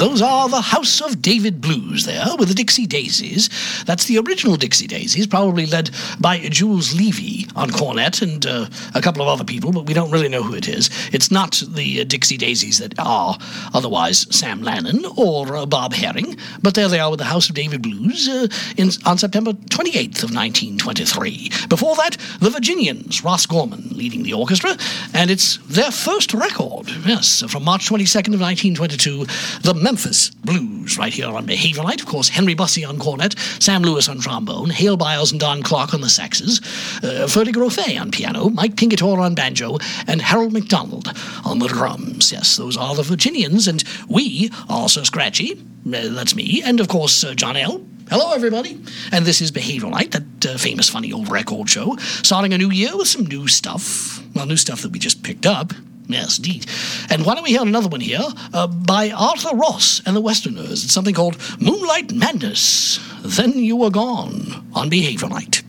those are the House of David Blues there, with the Dixie Daisies. That's the original Dixie Daisies, probably led by Jules Levy on cornet and a couple of other people, but we don't really know who it is. It's not the Dixie Daisies that are otherwise Sam Lannon or Bob Herring, but there they are with the House of David Blues on September 28th of 1923. Before that, the Virginians, Ross Gorman leading the orchestra, and it's their first record, yes, from March 22nd of 1922, the Memphis Blues, right here on Behavior-Lite. Of course, Henry Bussey on cornet, Sam Lewis on trombone, Hale Biles and Don Clark on the saxes, Ferdy Grothe on piano, Mike Pingatore on banjo, and Harold McDonald on the drums. Yes, those are the Virginians, and we are Sir Scratchy, that's me, and of course John L. Hello, everybody, and this is Behavior-Lite, that famous, funny old record show, starting a new year with some new stuff. Well, new stuff that we just picked up. Yes, indeed. And why don't we hear another one here by Arthur Ross and the Westerners. It's something called Moonlight Madness. Then You Were Gone on Behavior-Lite.